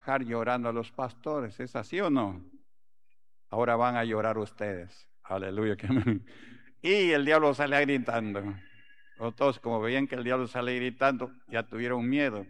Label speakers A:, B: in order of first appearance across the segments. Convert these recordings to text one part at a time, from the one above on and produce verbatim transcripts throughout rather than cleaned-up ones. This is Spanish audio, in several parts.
A: bajar llorando a los pastores. ¿Es así o no? Ahora van a llorar ustedes. Aleluya. Y el diablo sale gritando. O todos como veían que el diablo sale gritando, ya tuvieron miedo.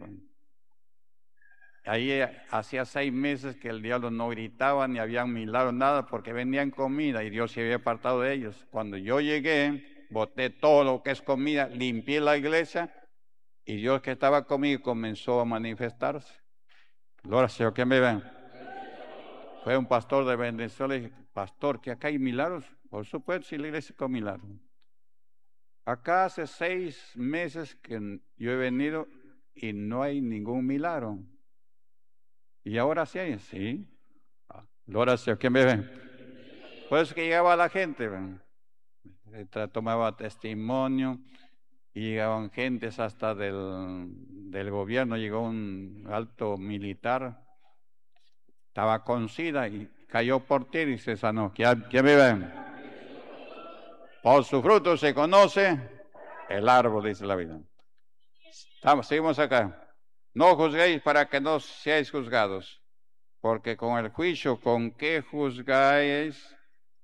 A: Ahí hacía seis meses que el diablo no gritaba ni habían milagros, nada, porque vendían comida y Dios se había apartado de ellos. Cuando yo llegué, boté todo lo que es comida, limpié la iglesia y Dios que estaba conmigo comenzó a manifestarse. Gloria al Señor, ¿quién me ven? Fue un pastor de Venezuela y dije, pastor, ¿que acá hay milagros? Por supuesto, si la iglesia con milagros. Acá hace seis meses que yo he venido y no hay ningún milagro. ¿Y ahora sí hay? Sí. Gloria al Señor, ¿quién me ve? Por eso que llegaba la gente, ¿ven? Tomaba testimonio y llegaban gentes hasta del, del gobierno, llegó un alto militar, estaba con SIDA y cayó por tierra y se sanó. ¿Quién, quién me ve? Por su fruto se conoce el árbol, dice la Biblia. Estamos, seguimos acá. No juzguéis para que no seáis juzgados, porque con el juicio con que juzgáis,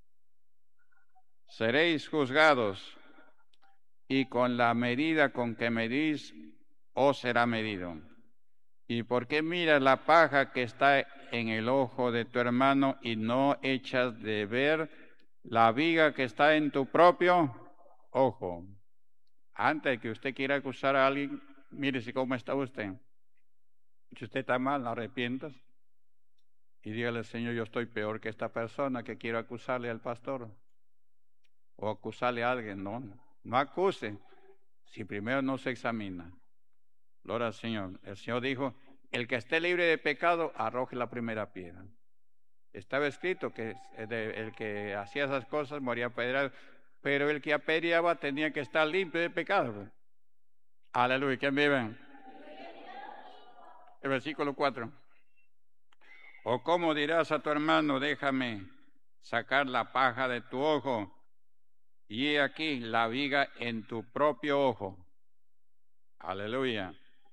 A: seréis juzgados, y con la medida con que medís, os será medido. ¿Y por qué miras la paja que está en el ojo de tu hermano y no echas de ver la viga que está en tu propio ojo? Antes de que usted quiera acusar a alguien, mírese cómo está usted. Si usted está mal, no arrepientas y dígale, Señor, yo estoy peor que esta persona que quiero acusarle al pastor o acusarle a alguien. No, no acuse si primero no se examina. Gloria al Señor. El Señor dijo, el que esté libre de pecado, arroje la primera piedra. Estaba escrito que el que hacía esas cosas moría apedreado, pero el que apedreaba tenía que estar limpio de pecado. Aleluya, ¿quién vive? El versículo cuatro. ¿O cómo dirás a tu hermano, déjame sacar la paja de tu ojo, y he aquí la viga en tu propio ojo? Aleluya.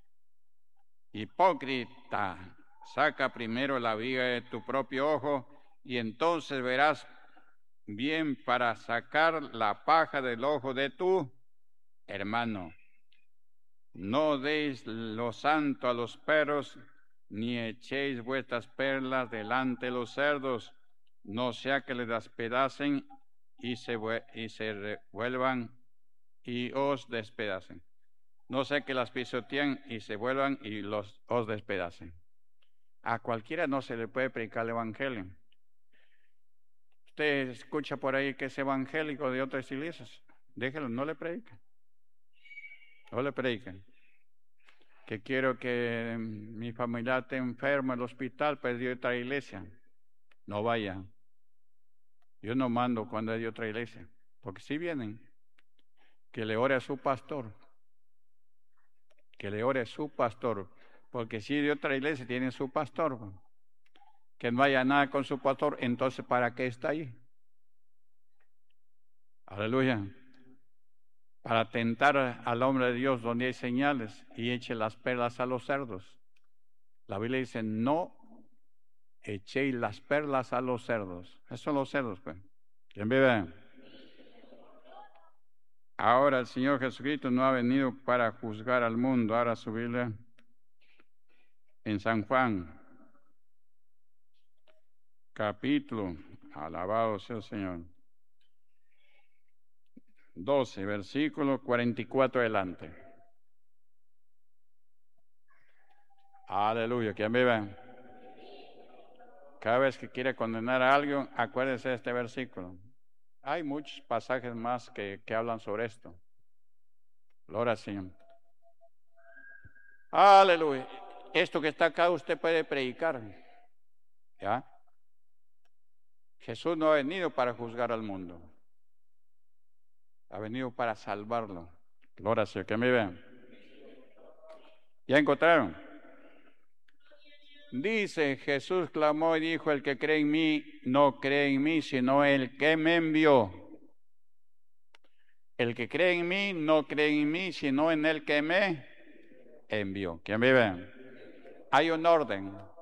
A: Hipócrita, saca primero la viga de tu propio ojo, y entonces verás bien para sacar la paja del ojo de tu hermano. No deis lo santo a los perros, ni echéis vuestras perlas delante de los cerdos, no sea que les despedacen y se, y se revuelvan y os despedacen. No sea que las pisotean y se vuelvan y los, os despedacen. A cualquiera no se le puede predicar el evangelio. Usted escucha por ahí que es evangélico de otras iglesias, déjelo, no le prediquen. No le prediquen. Que quiero que mi familiar esté enfermo en el hospital, pues de otra iglesia. No vaya. Yo no mando cuando hay de otra iglesia, porque si vienen, que le ore a su pastor. Que le ore a su pastor, porque si de otra iglesia tiene su pastor, que no haya nada con su pastor, entonces ¿para qué está ahí? Aleluya. Para tentar al hombre de Dios donde hay señales y eche las perlas a los cerdos. La Biblia dice, no echéis las perlas a los cerdos. Esos son los cerdos, pues. ¿Quién vive? Ahora el Señor Jesucristo no ha venido para juzgar al mundo. Ahora su Biblia en San Juan, capítulo, alabado sea el Señor, doce, versículo cuarenta y cuatro adelante. Aleluya, ¿quién vive? Cada vez que quiere condenar a alguien, acuérdese de este versículo. Hay muchos pasajes más que, que hablan sobre esto. Gloria al Señor. Aleluya. Esto que está acá usted puede predicar. ¿Ya? Jesús no ha venido para juzgar al mundo. Ha venido para salvarlo. Gloria al Señor. ¿Quién me ve? ¿Ya encontraron? Dice, Jesús clamó y dijo, el que cree en mí, no cree en mí, sino el que me envió. El que cree en mí, no cree en mí, sino en el que me envió. ¿Quién me ve? Hay un orden.